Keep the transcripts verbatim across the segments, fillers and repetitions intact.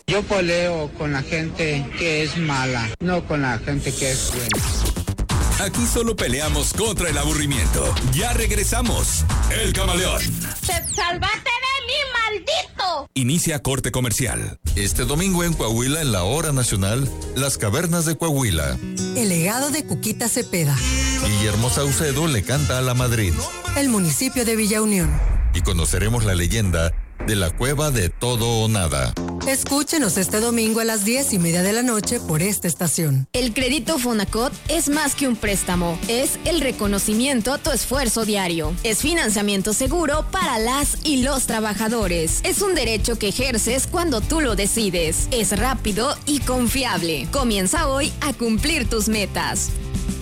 Yo peleo con la gente que es mala, no con la gente que es buena. Aquí solo peleamos contra el aburrimiento. Ya regresamos. El Camaleón. ¡Salvate de mí, maldito! Inicia corte comercial. Este domingo en Coahuila, en la hora nacional, las cavernas de Coahuila. El legado de Cuquita Cepeda. Guillermo Saucedo le canta a la Madrid. El municipio de Villa Unión. Y conoceremos la leyenda de la cueva de Todo o Nada. Escúchenos este domingo a las diez y media de la noche por esta estación. El crédito Fonacot es más que un préstamo, es el reconocimiento a tu esfuerzo diario. Es financiamiento seguro para las y los trabajadores. Es un derecho que ejerces cuando tú lo decides. Es rápido y confiable. Comienza hoy a cumplir tus metas.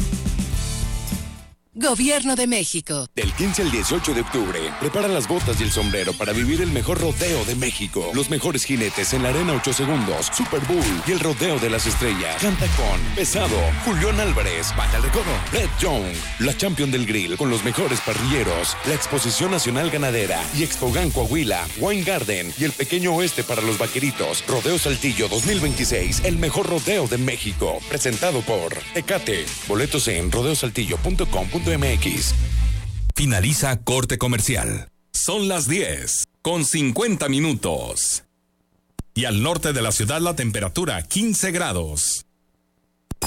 Gobierno de México. Del quince al dieciocho de octubre, prepara las botas y el sombrero para vivir el mejor rodeo de México. Los mejores jinetes en la arena ocho segundos, Super Bowl y el rodeo de las estrellas. Canta con Pesado, Julián Álvarez, Baja el Recodo, Brett Young, la Champion del Grill con los mejores parrilleros, la Exposición Nacional Ganadera y Expogan Coahuila, Wine Garden y el Pequeño Oeste para los vaqueritos. Rodeo Saltillo dos mil veintiséis, el mejor rodeo de México. Presentado por Tecate. Boletos en rodeo saltillo punto com punto m x. Finaliza corte comercial. Son las diez con cincuenta minutos. Y al norte de la ciudad la temperatura quince grados.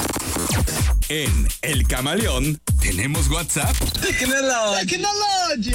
En El Camaleón tenemos WhatsApp. Tecnología.